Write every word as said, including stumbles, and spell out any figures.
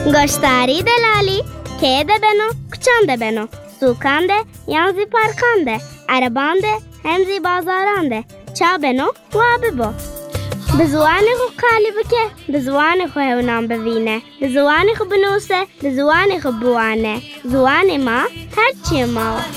گشتاری دلالی که ده بنو کچان ده بنو سوکان ده یانزی پارکان ده عربان ده همزی بازاران ده چا بنو وا ببو به زوان خو قالی بکه به زوان خو هونام ببینه به زوان خو بنوسه به زوان خو بوانه زوان ما هرچی ما